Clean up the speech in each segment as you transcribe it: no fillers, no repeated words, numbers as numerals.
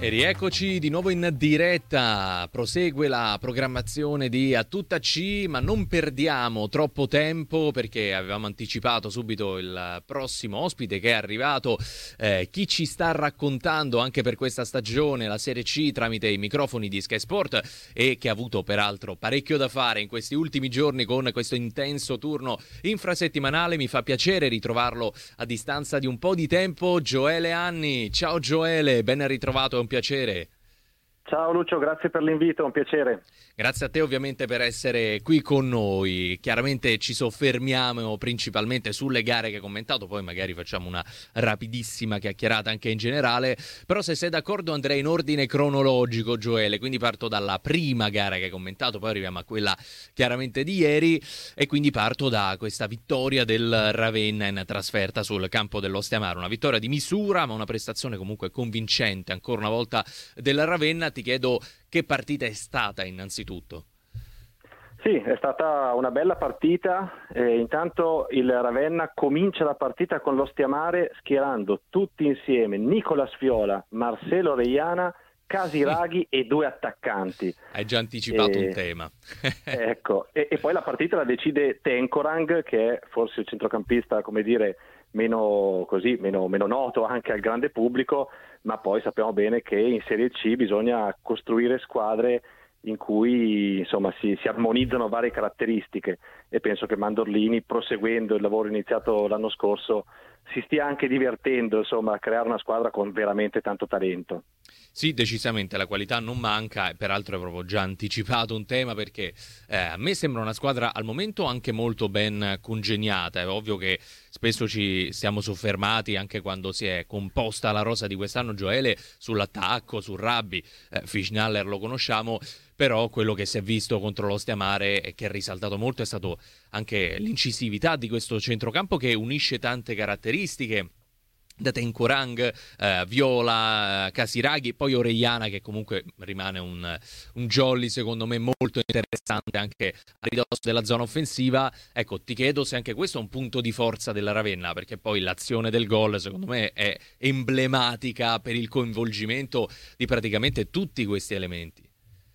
E rieccoci di nuovo in diretta, prosegue la programmazione di A Tutta C, ma non perdiamo troppo tempo perché avevamo anticipato subito il prossimo ospite che è arrivato, chi ci sta raccontando anche per questa stagione la Serie C tramite i microfoni di Sky Sport e che ha avuto peraltro parecchio da fare in questi ultimi giorni con questo intenso turno infrasettimanale. Mi fa piacere ritrovarlo a distanza di un po' di tempo, Gioele Anni. Ciao Gioele, ben ritrovato, è un piacere. Ciao Lucio, grazie per l'invito, è un piacere. Grazie a te ovviamente per essere qui con noi. Chiaramente ci soffermiamo principalmente sulle gare che hai commentato, poi magari facciamo una rapidissima chiacchierata anche in generale, però se sei d'accordo andrei in ordine cronologico, Gioele, quindi parto dalla prima gara che hai commentato, poi arriviamo a quella chiaramente di ieri e quindi parto da questa vittoria del Ravenna in trasferta sul campo dell'Ostiamare, una vittoria di misura ma una prestazione comunque convincente ancora una volta del Ravenna. Ti chiedo che partita è stata innanzitutto. Sì, è stata una bella partita. Intanto il Ravenna comincia la partita con l'Ostiamare schierando tutti insieme Nicola Sfiola, Marcelo Reiana, Casiraghi e due attaccanti. Hai già anticipato un tema. Ecco, e poi la partita la decide Tenkorang, che è forse il centrocampista, come dire, meno noto anche al grande pubblico, ma poi sappiamo bene che in Serie C bisogna costruire squadre in cui insomma si armonizzano varie caratteristiche e penso che Mandorlini, proseguendo il lavoro iniziato l'anno scorso, si stia anche divertendo insomma a creare una squadra con veramente tanto talento. Sì, decisamente la qualità non manca e peraltro avevo già anticipato un tema perché a me sembra una squadra al momento anche molto ben congeniata. È ovvio che spesso ci siamo soffermati anche quando si è composta la rosa di quest'anno, Gioele, sull'attacco, su Rabbi, Fischnaller lo conosciamo, però quello che si è visto contro l'Ostiamare e che è risaltato molto è stato anche l'incisività di questo centrocampo che unisce tante caratteristiche. Da Tenkorang, Viola, Casiraghi, poi Orellana che comunque rimane un jolly secondo me molto interessante anche a ridosso della zona offensiva. Ecco, ti chiedo se anche questo è un punto di forza della Ravenna, perché poi l'azione del gol secondo me è emblematica per il coinvolgimento di praticamente tutti questi elementi.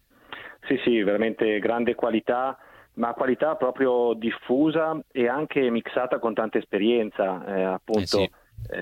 Sì, veramente grande qualità, ma qualità proprio diffusa e anche mixata con tanta esperienza, appunto. Sì.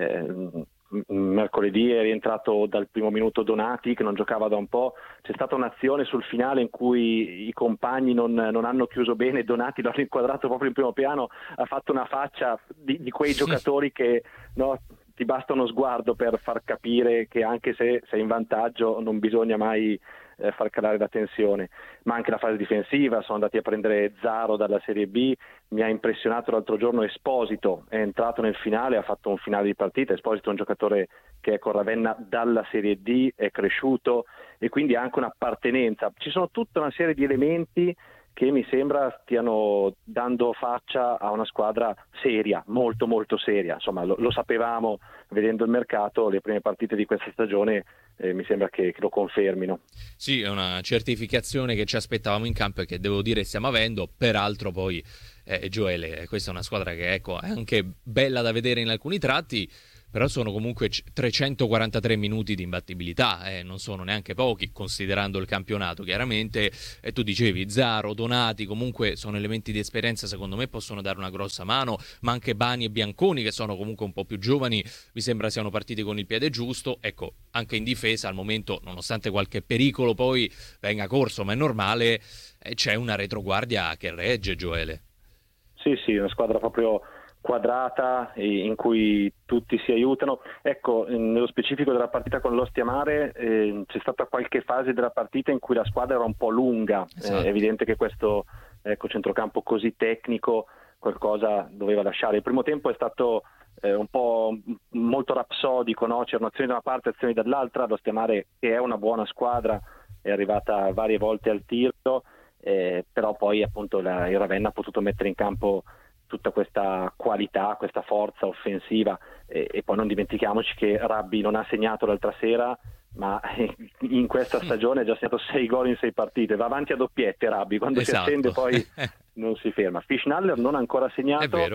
Mercoledì è rientrato dal primo minuto Donati che non giocava da un po', c'è stata un'azione sul finale in cui i compagni non hanno chiuso bene, Donati l'hanno inquadrato proprio in primo piano, ha fatto una faccia di quei giocatori che no, ti basta uno sguardo per far capire che anche se sei in vantaggio non bisogna mai far calare la tensione, ma anche la fase difensiva. Sono andati a prendere Zaro dalla Serie B, mi ha impressionato l'altro giorno Esposito, è entrato nel finale, ha fatto un finale di partita. Esposito è un giocatore che è con Ravenna dalla Serie D, è cresciuto e quindi ha anche un'appartenenza. Ci sono tutta una serie di elementi che mi sembra stiano dando faccia a una squadra seria, molto molto seria. Insomma, lo sapevamo vedendo il mercato, le prime partite di questa stagione mi sembra che lo confermino. Sì, è una certificazione che ci aspettavamo in campo e che devo dire stiamo avendo. Peraltro poi Gioele, questa è una squadra che ecco è anche bella da vedere in alcuni tratti, però sono comunque 343 minuti di imbattibilità, non sono neanche pochi considerando il campionato chiaramente, e tu dicevi Zaro, Donati, comunque sono elementi di esperienza, secondo me possono dare una grossa mano, ma anche Bani e Bianconi che sono comunque un po' più giovani, mi sembra siano partiti con il piede giusto. Ecco, anche in difesa al momento, nonostante qualche pericolo poi venga corso, ma è normale, c'è una retroguardia che regge, Gioele. Sì, una squadra proprio quadrata in cui tutti si aiutano. Ecco, nello specifico della partita con l'Ostiamare c'è stata qualche fase della partita in cui la squadra era un po' lunga. Esatto. È evidente che questo centrocampo così tecnico qualcosa doveva lasciare. Il primo tempo è stato un po' molto rapsodico, no? C'erano azioni da una parte, azioni dall'altra. L'Ostiamare, che è una buona squadra, è arrivata varie volte al tiro, però poi appunto il Ravenna ha potuto mettere in campo tutta questa qualità, questa forza offensiva e poi non dimentichiamoci che Rabbi non ha segnato l'altra sera, ma in questa stagione ha già segnato 6 gol in 6 partite, va avanti a doppiette Rabbi, quando esatto. Si accende poi non si ferma. Fischnaller non ha ancora segnato, È vero.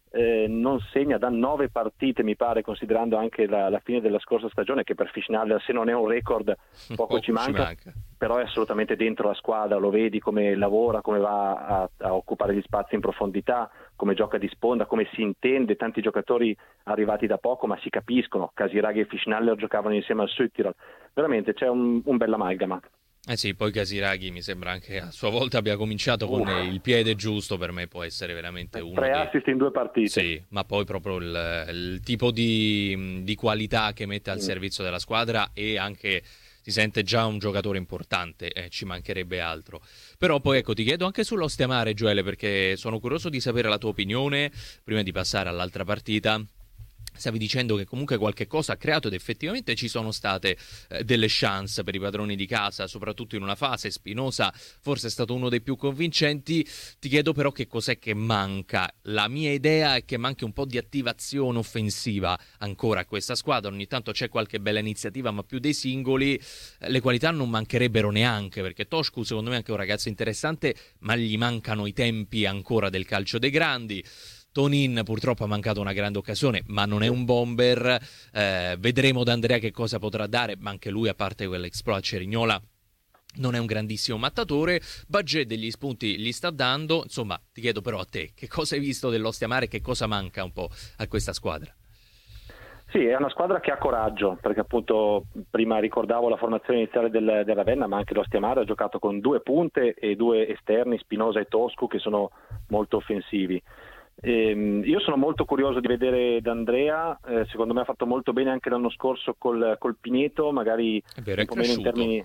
non segna da 9 partite, mi pare, considerando anche la fine della scorsa stagione, che per Fischnaller, se non è un record, poco ci manca, però è assolutamente dentro la squadra, lo vedi come lavora, come va a occupare gli spazi in profondità, come gioca di sponda, come si intende, tanti giocatori arrivati da poco ma si capiscono, Casiraghi e Fischnaller giocavano insieme al Südtirol, veramente c'è un bel amalgama. Eh sì, poi Casiraghi mi sembra anche a sua volta abbia cominciato con il piede giusto, per me può essere veramente uno 3 assist in 2 partite. Sì, ma poi proprio il tipo di qualità che mette al servizio della squadra, e anche si sente già un giocatore importante, ci mancherebbe altro. Però poi ecco, ti chiedo anche sull'Ostiamare, Gioele, perché sono curioso di sapere la tua opinione prima di passare all'altra partita. Stavi dicendo che comunque qualche cosa ha creato, ed effettivamente ci sono state delle chance per i padroni di casa, soprattutto in una fase. Spinosa forse è stato uno dei più convincenti. Ti chiedo però che cos'è che manca. La mia idea è che manchi un po' di attivazione offensiva ancora a questa squadra. Ogni tanto c'è qualche bella iniziativa, ma più dei singoli. Le qualità non mancherebbero neanche, perché Toșcu secondo me è anche un ragazzo interessante, ma gli mancano i tempi ancora del calcio dei grandi. Tonin purtroppo ha mancato una grande occasione, ma non è un bomber. Vedremo da Andrea che cosa potrà dare, ma anche lui, a parte quell'exploit a Cerignola, non è un grandissimo mattatore. Bagé degli spunti gli sta dando. Insomma, ti chiedo però a te, che cosa hai visto dell'Ostiamare e che cosa manca un po' a questa squadra? Sì, è una squadra che ha coraggio, perché appunto prima ricordavo la formazione iniziale del Ravenna, ma anche l'Ostiamare ha giocato con 2 punte e 2 esterni, Spinosa e Toșcu, che sono molto offensivi. Io sono molto curioso di vedere D'Andrea, secondo me ha fatto molto bene anche l'anno scorso col Pineto, magari vero, un po' meno in termini...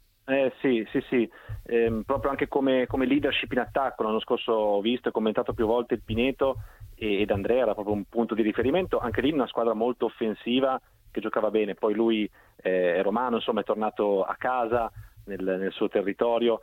Sì, proprio anche come leadership in attacco. L'anno scorso ho visto e commentato più volte il Pineto, ed Andrea era proprio un punto di riferimento, anche lì una squadra molto offensiva che giocava bene. Poi lui è romano, insomma è tornato a casa nel suo territorio.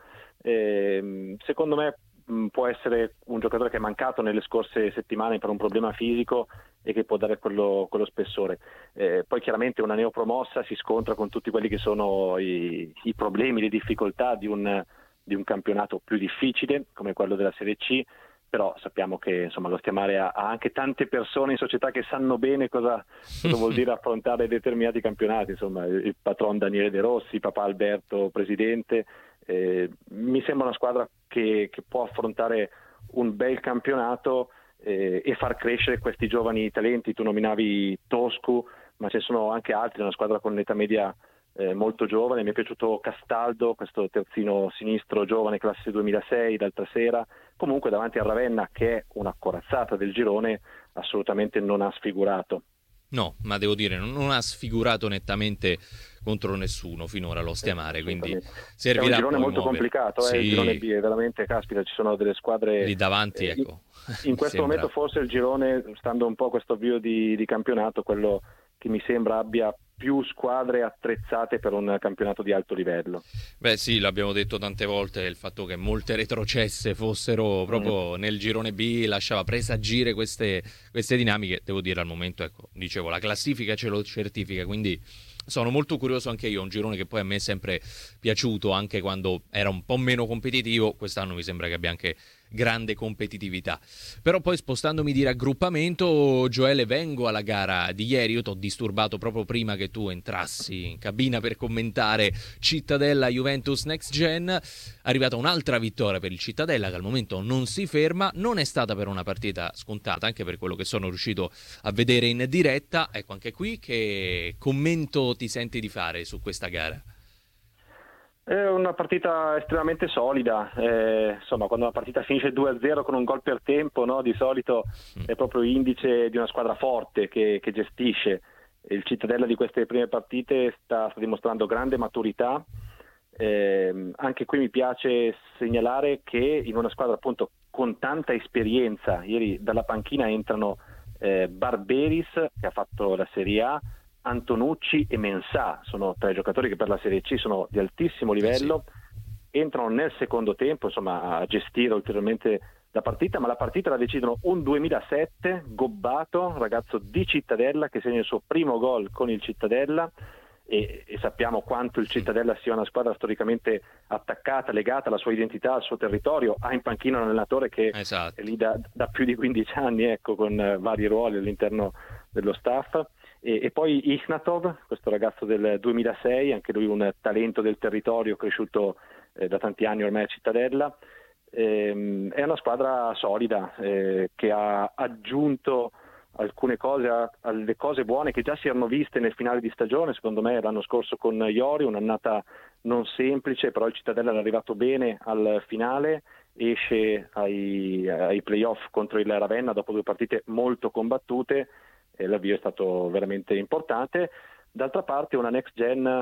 Secondo me può essere un giocatore che è mancato nelle scorse settimane per un problema fisico e che può dare quello spessore. Poi chiaramente una neopromossa si scontra con tutti quelli che sono i problemi, le difficoltà di un campionato più difficile come quello della Serie C, però sappiamo che insomma l'Ostiamare ha anche tante persone in società che sanno bene cosa vuol dire affrontare determinati campionati, insomma il patron Daniele De Rossi, papà Alberto presidente. Mi sembra una squadra che può affrontare un bel campionato e far crescere questi giovani talenti. Tu nominavi Toșcu, ma ci sono anche altri, una squadra con un'età media molto giovane. Mi è piaciuto Castaldo, questo terzino sinistro giovane, classe 2006, d'altra sera. Comunque davanti a Ravenna, che è una corazzata del girone, assolutamente non ha sfigurato. No, ma devo dire, non ha sfigurato nettamente contro nessuno finora l'Ostiamare, quindi servirà. È un girone molto muovere. complicato, sì. Il girone B è veramente, caspita, ci sono delle squadre lì davanti, ecco. In questo momento forse il girone, stando un po' a questo avvio di campionato, quello che mi sembra abbia più squadre attrezzate per un campionato di alto livello. Beh sì, l'abbiamo detto tante volte, il fatto che molte retrocesse fossero proprio nel girone B lasciava presagire queste dinamiche. Devo dire al momento, ecco, dicevo, la classifica ce lo certifica, quindi sono molto curioso anche io. Un girone che poi a me è sempre piaciuto anche quando era un po' meno competitivo. Quest'anno mi sembra che abbia anche grande competitività. Però poi, spostandomi di raggruppamento, Gioele, vengo alla gara di ieri. Io ti ho disturbato proprio prima che tu entrassi in cabina per commentare Cittadella Juventus Next Gen. Arrivata un'altra vittoria per il Cittadella, che al momento non si ferma. Non è stata per una partita scontata, anche per quello che sono riuscito a vedere in diretta. Ecco, anche qui che commento ti senti di fare su questa gara? È una partita estremamente solida, insomma quando una partita finisce 2-0 con un gol per tempo, no, di solito è proprio indice di una squadra forte che gestisce. Il Cittadella di queste prime partite sta dimostrando grande maturità, anche qui mi piace segnalare che in una squadra appunto con tanta esperienza, ieri dalla panchina entrano Barberis, che ha fatto la Serie A, Antonucci e Mensah, sono 3 giocatori che per la Serie C sono di altissimo livello, entrano nel secondo tempo insomma a gestire ulteriormente la partita, ma la partita la decidono un 2007, Gobbato, ragazzo di Cittadella, che segna il suo primo gol con il Cittadella, e sappiamo quanto il Cittadella sia una squadra storicamente attaccata, legata alla sua identità, al suo territorio. Ha in panchina un allenatore che Esatto. è lì da più di 15 anni, ecco, con vari ruoli all'interno dello staff. E poi Ignatov, questo ragazzo del 2006, anche lui un talento del territorio, cresciuto da tanti anni ormai a Cittadella. È una squadra solida che ha aggiunto alcune cose alle cose buone che già si erano viste nel finale di stagione, secondo me l'anno scorso con Iori, un'annata non semplice, però il Cittadella è arrivato bene al finale, esce ai playoff contro il Ravenna dopo 2 partite molto combattute, e l'avvio è stato veramente importante. D'altra parte una next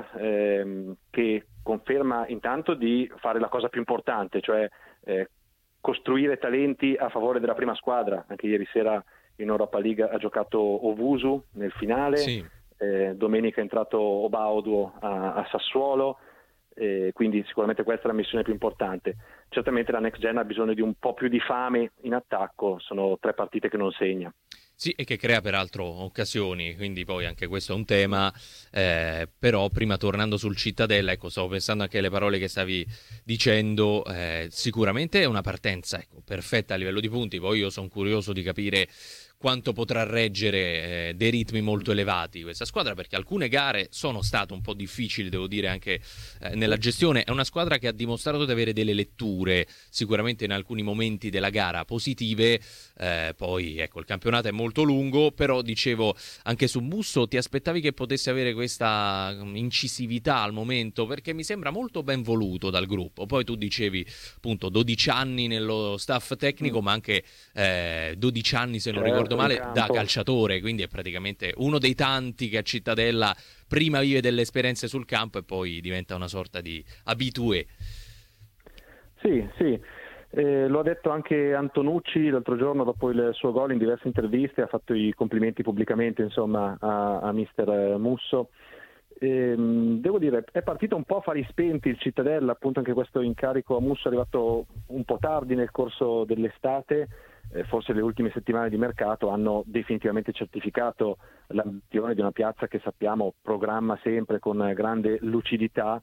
gen che conferma intanto di fare la cosa più importante, cioè costruire talenti a favore della prima squadra. Anche ieri sera in Europa League ha giocato Ovusu nel finale, Sì. domenica è entrato Obaudu a Sassuolo, quindi sicuramente questa è la missione più importante. Certamente la next gen ha bisogno di un po' più di fame in attacco, sono 3 partite che non segna. Sì, e che crea peraltro occasioni, quindi poi anche questo è un tema, però prima tornando sul Cittadella, ecco, stavo pensando anche alle parole che stavi dicendo, sicuramente è una partenza, ecco, perfetta a livello di punti, poi io sono curioso di capire quanto potrà reggere dei ritmi molto elevati questa squadra, perché alcune gare sono state un po' difficili, devo dire, anche nella gestione. È una squadra che ha dimostrato di avere delle letture sicuramente in alcuni momenti della gara positive, poi ecco, il campionato è molto lungo, però dicevo anche su Musso, ti aspettavi che potesse avere questa incisività al momento, perché mi sembra molto ben voluto dal gruppo. Poi tu dicevi appunto 12 anni nello staff tecnico, ma anche 12 anni, se non ricordo male, da calciatore, quindi è praticamente uno dei tanti che a Cittadella prima vive delle esperienze sul campo e poi diventa una sorta di habitué. Sì. Lo ha detto anche Antonucci l'altro giorno dopo il suo gol in diverse interviste, ha fatto i complimenti pubblicamente, insomma, a mister Musso. Devo dire, è partito un po' a fari spenti il Cittadella, appunto anche questo incarico a Musso è arrivato un po' tardi nel corso dell'estate, forse le ultime settimane di mercato hanno definitivamente certificato l'ambizione di una piazza che sappiamo programma sempre con grande lucidità,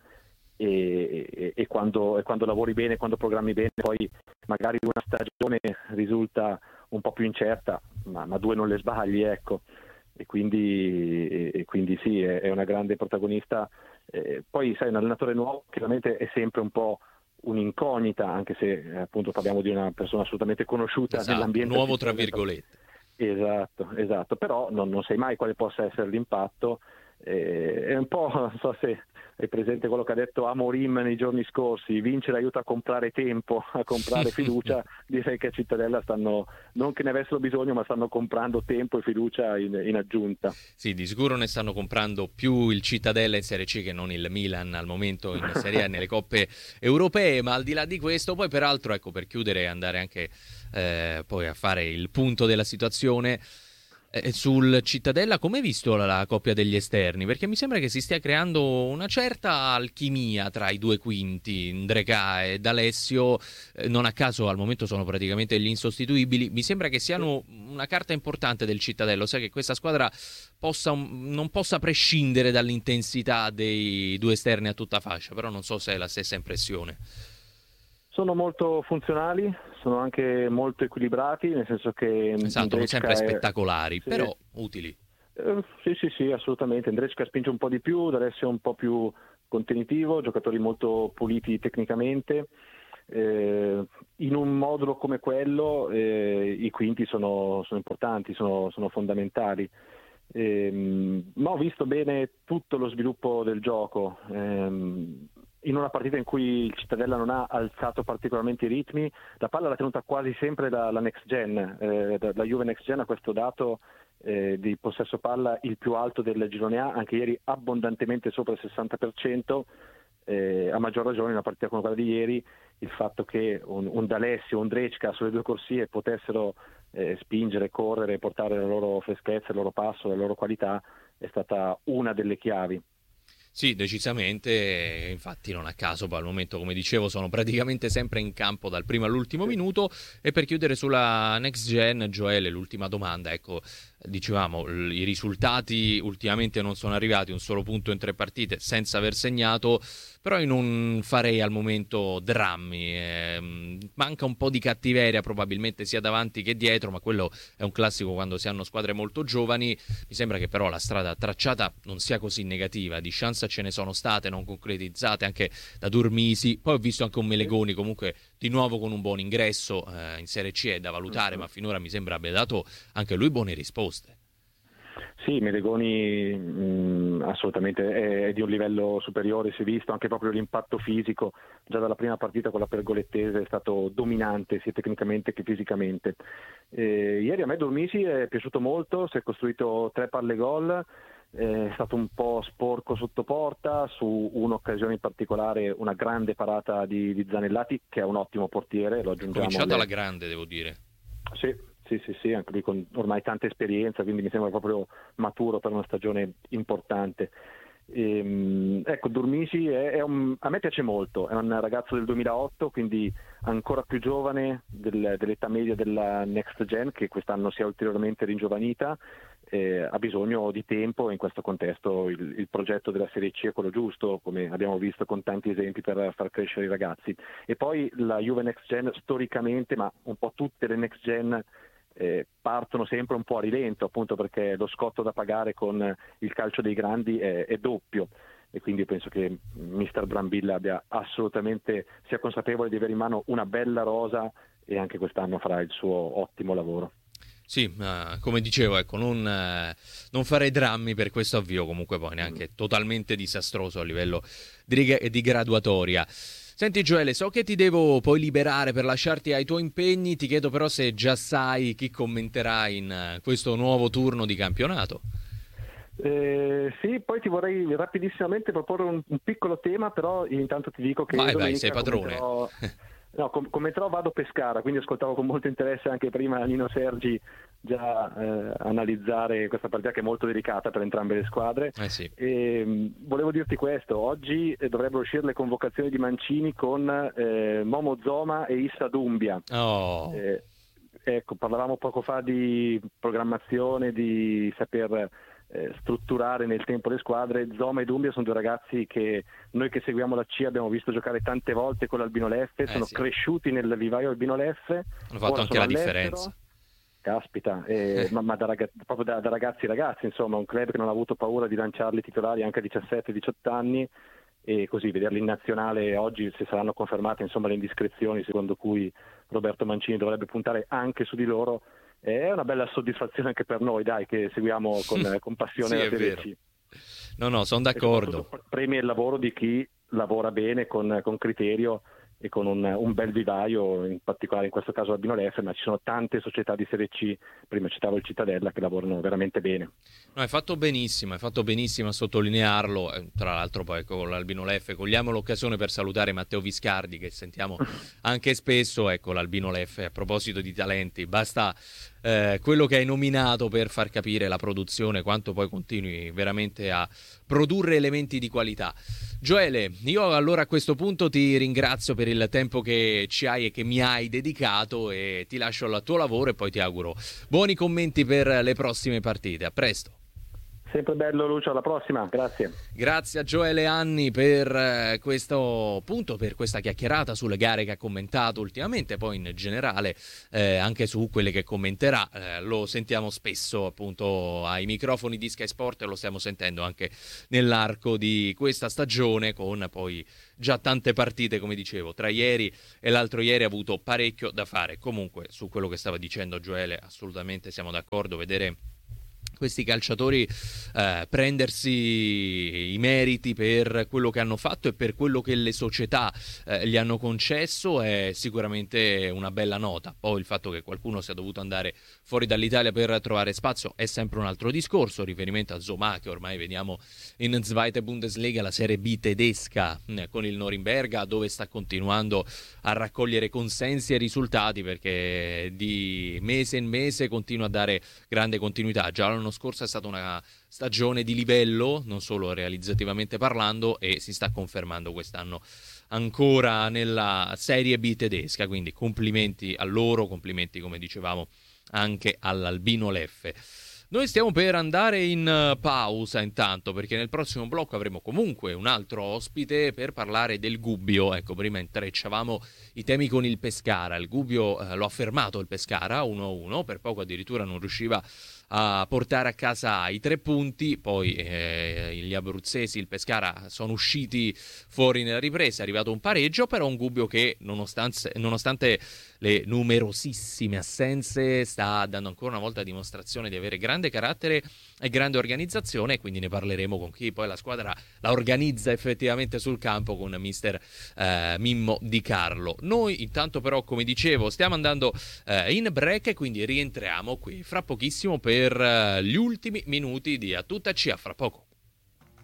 e quando lavori bene, quando programmi bene, poi magari una stagione risulta un po' più incerta, ma 2 non le sbagli, ecco. E quindi sì, è una grande protagonista. Poi sai, un allenatore nuovo chiaramente è sempre un po' un'incognita, anche se appunto parliamo di una persona assolutamente conosciuta, esatto, nell'ambiente nuovo tra virgolette. Esatto, però non sai mai quale possa essere l'impatto. È un po', non so se hai presente quello che ha detto Amorim nei giorni scorsi: vincere aiuta a comprare tempo, a comprare fiducia. Direi che a Cittadella non che ne avessero bisogno, ma stanno comprando tempo e fiducia in aggiunta. Sì, di sicuro ne stanno comprando più il Cittadella in Serie C che non il Milan al momento in Serie A nelle coppe europee, ma al di là di questo, poi peraltro, ecco, per chiudere e andare anche poi a fare il punto della situazione, sul Cittadella, come hai visto la coppia degli esterni? Perché mi sembra che si stia creando una certa alchimia tra i due quinti, Ndrecà e D'Alessio, non a caso al momento sono praticamente gli insostituibili. Mi sembra che siano una carta importante del Cittadello, sai che questa squadra non possa prescindere dall'intensità dei due esterni a tutta fascia, però non so se è la stessa impressione. Sono molto funzionali, sono anche molto equilibrati, nel senso che Esatto, non sempre spettacolari, sì, però utili. Sì, assolutamente. Ndrecka spinge un po' di più, D'Alessio è un po' più contenitivo, giocatori molto puliti tecnicamente. In un modulo come quello i quinti sono importanti, sono fondamentali. Ma ho visto bene tutto lo sviluppo del gioco. In una partita in cui il Cittadella non ha alzato particolarmente i ritmi, la palla l'ha tenuta quasi sempre la next gen. La Juve next gen ha questo dato di possesso palla il più alto del girone A, anche ieri abbondantemente sopra il 60%. A maggior ragione in una partita come quella di ieri il fatto che un D'Alessio, un Ndrecka sulle 2 corsie potessero spingere, correre, portare la loro freschezza, il loro passo, la loro qualità è stata una delle chiavi. Sì, decisamente, infatti non a caso poi al momento, come dicevo, sono praticamente sempre in campo dal primo all'ultimo minuto. E per chiudere sulla next gen, Gioele, l'ultima domanda, ecco, dicevamo, i risultati ultimamente non sono arrivati, un solo punto in 3 partite senza aver segnato, però io non farei al momento drammi, manca un po' di cattiveria probabilmente sia davanti che dietro, ma quello è un classico quando si hanno squadre molto giovani. Mi sembra che però la strada tracciata non sia così negativa, di chance ce ne sono state non concretizzate anche da Durmisi, poi ho visto anche un Melegoni comunque di nuovo con un buon ingresso, in Serie C è da valutare, ma finora mi sembra abbia dato anche lui buone risposte. Sì, Melegoni assolutamente è di un livello superiore, si è visto anche proprio l'impatto fisico, già dalla prima partita con la Pergolettese è stato dominante sia tecnicamente che fisicamente. Ieri a me Durmisi è piaciuto molto, si è costruito 3 palle gol, è stato un po' sporco sotto porta, su un'occasione in particolare una grande parata di Zanellati che è un ottimo portiere, lo aggiungiamo. Cominciato alla grande, devo dire. Sì, anche lui con ormai tanta esperienza, quindi mi sembra proprio maturo per una stagione importante. Ecco, Durmisi a me piace molto, è un ragazzo del 2008, quindi ancora più giovane dell'età media della Next Gen, che quest'anno si è ulteriormente ringiovanita, ha bisogno di tempo e in questo contesto il progetto della Serie C è quello giusto, come abbiamo visto con tanti esempi per far crescere i ragazzi. E poi la Juve Next Gen storicamente, ma un po' tutte le Next Gen partono sempre un po' a rilento, appunto perché lo scotto da pagare con il calcio dei grandi è doppio, e quindi penso che Mister Brambilla sia consapevole di avere in mano una bella rosa e anche quest'anno farà il suo ottimo lavoro. Sì, come dicevo, ecco, non farei drammi per questo avvio, comunque poi neanche totalmente disastroso a livello di graduatoria. Senti Gioele, so che ti devo poi liberare per lasciarti ai tuoi impegni, ti chiedo però se già sai chi commenterà in questo nuovo turno di campionato. Sì, poi ti vorrei rapidissimamente proporre un piccolo tema, però intanto ti dico che vai, sei padrone. Commenterò Vado Pescara, quindi ascoltavo con molto interesse anche prima Nino Sergi già analizzare questa partita che è molto delicata per entrambe le squadre. Sì. Volevo dirti questo, oggi dovrebbero uscire le convocazioni di Mancini con Momo Zoma e Issa Doumbia. Ecco, parlavamo poco fa di programmazione, di saper strutturare nel tempo le squadre. Zoma e Doumbia sono 2 ragazzi che noi che seguiamo la C abbiamo visto giocare tante volte con l'Albino Leffe, sono cresciuti nel vivaio Albino Leffe, hanno fatto anche la differenza. Caspita, ma proprio da ragazzi, insomma, un club che non ha avuto paura di lanciarli titolari anche a 17-18 anni, e così vederli in nazionale oggi, se saranno confermate insomma le indiscrezioni secondo cui Roberto Mancini dovrebbe puntare anche su di loro, è una bella soddisfazione anche per noi, dai, che seguiamo con passione la Serie C. No, sono d'accordo. Premia il lavoro di chi lavora bene, con criterio e con un bel vivaio, in particolare in questo caso Albino Leffe, ma ci sono tante società di Serie C, prima citavo il Cittadella, che lavorano veramente bene. No, hai fatto benissimo a sottolinearlo. Tra l'altro poi con l'Albino Leffe cogliamo l'occasione per salutare Matteo Viscardi, che sentiamo anche spesso. Ecco, l'Albino Leffe, a proposito di talenti, basta quello che hai nominato per far capire la produzione, quanto poi continui veramente a produrre elementi di qualità. Gioele, io allora a questo punto ti ringrazio per il tempo che ci hai e che mi hai dedicato, e ti lascio al tuo lavoro e poi ti auguro buoni commenti per le prossime partite. A presto. Sempre bello, Lucio, alla prossima, grazie. Grazie a Gioele Anni per questo punto, per questa chiacchierata sulle gare che ha commentato ultimamente, poi in generale anche su quelle che commenterà. Lo sentiamo spesso appunto ai microfoni di Sky Sport, e lo stiamo sentendo anche nell'arco di questa stagione, con poi già tante partite, come dicevo, tra ieri e l'altro ieri ha avuto parecchio da fare. Comunque su quello che stava dicendo Gioele assolutamente siamo d'accordo, vedere questi calciatori prendersi i meriti per quello che hanno fatto e per quello che le società gli hanno concesso è sicuramente una bella nota. Poi il fatto che qualcuno sia dovuto andare fuori dall'Italia per trovare spazio è sempre un altro discorso. Riferimento a Zoma, che ormai vediamo in Zweite Bundesliga, la Serie B tedesca, con il Norimberga, dove sta continuando a raccogliere consensi e risultati, perché di mese in mese continua a dare grande continuità. Già l'anno l'anno scorso è stata una stagione di livello, non solo realizzativamente parlando, e si sta confermando quest'anno ancora nella Serie B tedesca, quindi complimenti a loro, complimenti come dicevamo anche all'Albino Leffe. Noi stiamo per andare in pausa intanto, perché nel prossimo blocco avremo comunque un altro ospite per parlare del Gubbio. Ecco, prima intrecciavamo i temi con il Pescara. Il Gubbio lo ha fermato il Pescara 1-1, per poco addirittura non riusciva a portare a casa i 3 punti, poi gli abruzzesi, il Pescara, sono usciti fuori nella ripresa, è arrivato un pareggio, però un Gubbio che nonostante le numerosissime assenze sta dando ancora una volta dimostrazione di avere grande carattere e grande organizzazione, e quindi ne parleremo con chi poi la squadra la organizza effettivamente sul campo, con mister Mimmo Di Carlo. Noi intanto però, come dicevo, stiamo andando in break, e quindi rientriamo qui fra pochissimo per gli ultimi minuti di A Tutta C. A fra poco.